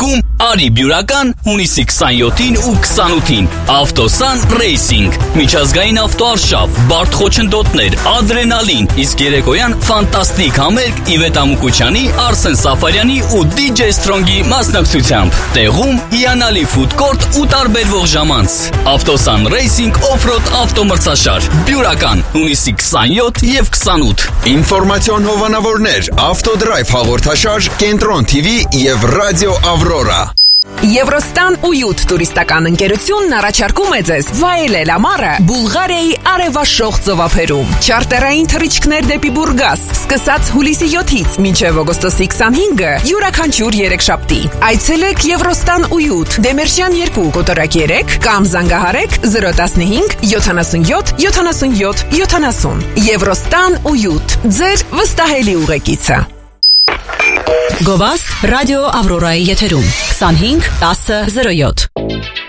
Շիրակում արի բյուրական հունիսի 27-ին ու 28-ին Ավտոսան Ռեյսինգ, միջազգային ավտոարշավ, բարդ խոչընդոտներ, ադրենալին, իսկ երեկոյան ֆանտաստիկ համերգ Իվետ Ամուկուչյանի, Արսեն Սաֆարյանի ու DJ Strong-ի մասնակցությամբ։ Տեղում հիանալի ֆուդկորտ ու տարբերվող ժամանց։ Ավտոսան Ռեյսինգ օֆրոդ ավտոմրցաշար, բյուրական հունիսի 27 և 28։ Ինֆորմացիոն հովանավորներ, Ավտոդրայվ հաղորդաշար, Կենտրոն TV և Ռադիո Ավրորա։ Եվրոստան ու յուտ տուրիստական ընկերությունն առաջարկում է ձեզ վայելել ամառը Բուլղարիայի արևաշող ծովափերում։ Չարտերային թռիչքներ դեպի Բուրգաս, սկսած հուլիսի 7-ից մինչև օգոստոսի 25-ը յուրաքանչյուր երեքշաբթի։ Այցելեք Եվրոստան ու յուտ, Դեմերշյան 2, կոտորակ 3 կամ զանգահարեք 015 77 77 70։ Եվրոստան ու յուտ, ձեր վստահելի ուղեկիցը։ Գովաստ ռադիո Ավրորայի եթերում 25 10 07